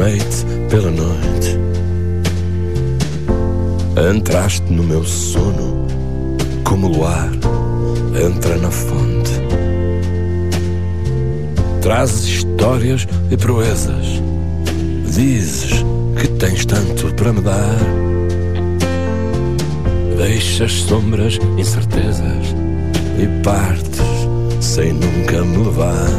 amei-te pela noite. Entraste no meu sono como o luar entra na fonte. Trazes histórias e proezas, dizes que tens tanto para me dar. Deixas sombras, incertezas e partes sem nunca me levar.